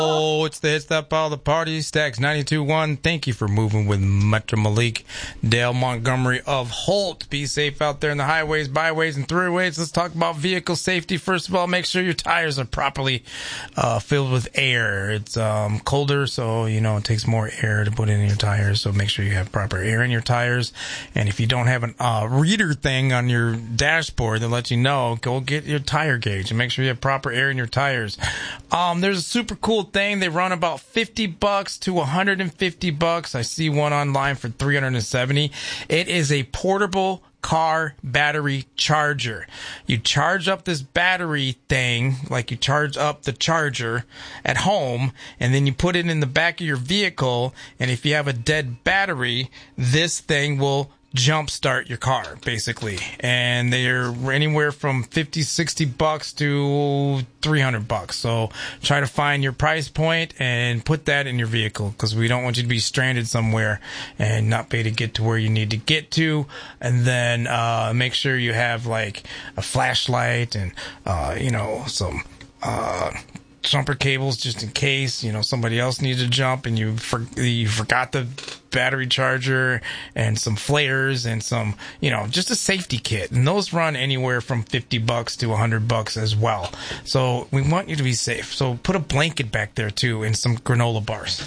Oh, it's the Hit Stop All the Party, Stacks 92.1. Thank you for moving with Metro Malik, Dale Montgomery of Holt. Be safe out there in the highways, byways, and throughways. Let's talk about vehicle safety. First of all, make sure your tires are properly filled with air. It's colder, so, it takes more air to put in your tires. So make sure you have proper air in your tires. And if you don't have a reader thing on your dashboard that lets you know, go get your tire gauge and make sure you have proper air in your tires. There's a super cool thing. They run about $50 to $150. I see one online for $370. It is a portable car battery charger. You charge up this battery thing like you charge up the charger at home, and then you put it in the back of your vehicle, and if you have a dead battery, this thing will jumpstart your car, basically. And they're anywhere from $50, $60 to $300. So try to find your price point and put that in your vehicle, because we don't want you to be stranded somewhere and not be able to get to where you need to get to. And then make sure you have like a flashlight and some jumper cables just in case somebody else needs to jump and you forgot the battery charger, and some flares and some just a safety kit. And those run anywhere from $50 to $100 as well. So we want you to be safe. So put a blanket back there too, and some granola bars.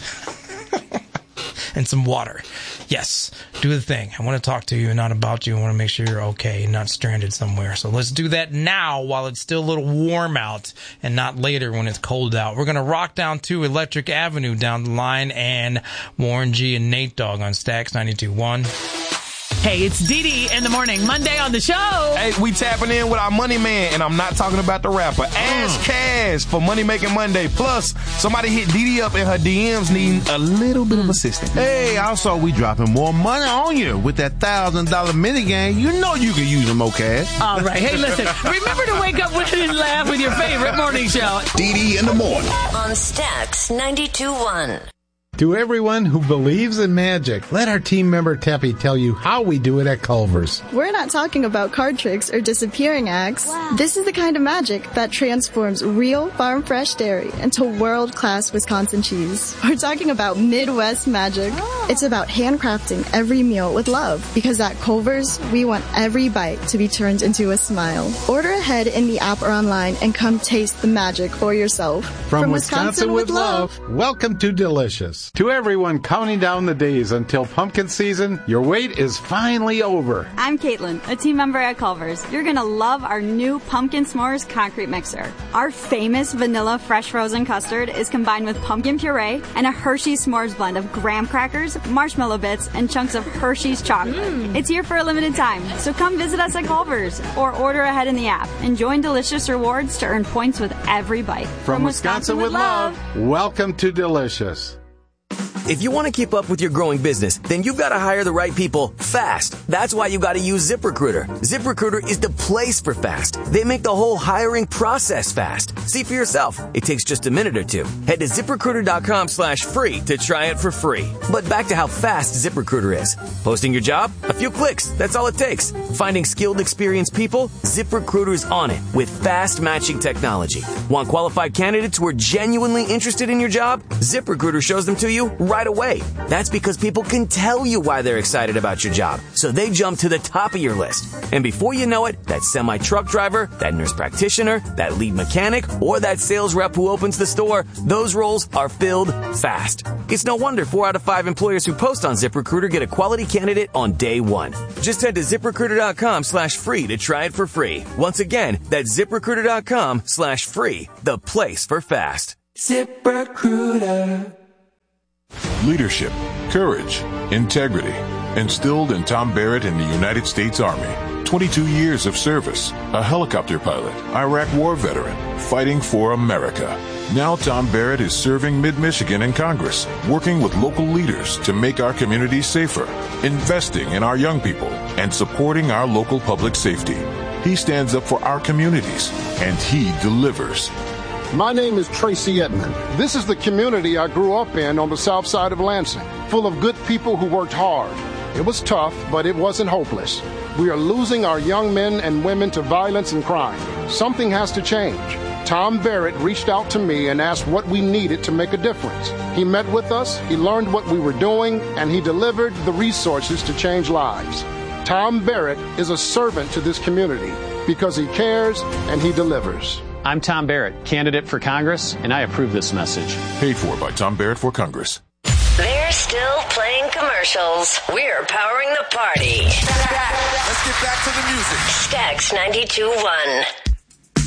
And some water. Yes, do the thing. I want to talk to you and not about you. I want to make sure you're okay and not stranded somewhere. So let's do that now while it's still a little warm out and not later when it's cold out. We're going to rock down to Electric Avenue down the line and Warren G and Nate Dogg on Stacks 92.1. Hey, it's Dee Dee in the morning. Monday on the show. Hey, we tapping in with our money man, and I'm not talking about the rapper. Ask Cash for Money Making Monday. Plus, somebody hit Dee Dee up in her DMs needing a little bit of assistance. Hey, also, we dropping more money on you with that $1,000 minigame. You know you can use them, okay? All right. Hey, listen. Remember to wake up with and laugh with your favorite morning show. Dee Dee in the morning. On Stacks 92.1. To everyone who believes in magic, let our team member Teppy tell you how we do it at Culver's. We're not talking about card tricks or disappearing acts. Wow. This is the kind of magic that transforms real farm-fresh dairy into world-class Wisconsin cheese. We're talking about Midwest magic. Oh. It's about handcrafting every meal with love, because at Culver's, we want every bite to be turned into a smile. Order ahead in the app or online and come taste the magic for yourself. From Wisconsin with love, welcome to Delicious. To everyone counting down the days until pumpkin season, your wait is finally over. I'm Caitlin, a team member at Culver's. You're going to love our new Pumpkin S'mores concrete mixer. Our famous vanilla fresh frozen custard is combined with pumpkin puree and a Hershey's S'mores blend of graham crackers, marshmallow bits, and chunks of Hershey's chocolate. It's here for a limited time, so come visit us at Culver's or order ahead in the app and join Delicious Rewards to earn points with every bite. From Wisconsin with love, welcome to Delicious. If you want to keep up with your growing business, then you've got to hire the right people fast. That's why you got to use ZipRecruiter. ZipRecruiter is the place for fast. They make the whole hiring process fast. See for yourself. It takes just a minute or two. Head to ZipRecruiter.com/free to try it for free. But back to how fast ZipRecruiter is. Posting your job? A few clicks. That's all it takes. Finding skilled, experienced people? ZipRecruiter's on it with fast matching technology. Want qualified candidates who are genuinely interested in your job? ZipRecruiter shows them to you right away. That's because people can tell you why they're excited about your job, so they jump to the top of your list. And before you know it, that semi-truck driver, that nurse practitioner, that lead mechanic, or that sales rep who opens the store, those roles are filled fast. It's no wonder 4 out of 5 employers who post on ZipRecruiter get a quality candidate on day one. Just head to ZipRecruiter.com/free to try it for free. Once again, that's ZipRecruiter.com/free, the place for fast. ZipRecruiter. Leadership, courage, integrity, instilled in Tom Barrett in the United States Army. 22 years of service, a helicopter pilot, Iraq war veteran, fighting for America. Now Tom Barrett is serving Mid-Michigan in Congress, working with local leaders to make our communities safer, investing in our young people, and supporting our local public safety. He stands up for our communities, and he delivers. My name is Tracy Edmond. This is the community I grew up in on the south side of Lansing, full of good people who worked hard. It was tough, but it wasn't hopeless. We are losing our young men and women to violence and crime. Something has to change. Tom Barrett reached out to me and asked what we needed to make a difference. He met with us, he learned what we were doing, and he delivered the resources to change lives. Tom Barrett is a servant to this community because he cares and he delivers. I'm Tom Barrett, candidate for Congress, and I approve this message. Paid for by Tom Barrett for Congress. They're still playing commercials. We're powering the party. Let's get back to the music. Stax 92.1.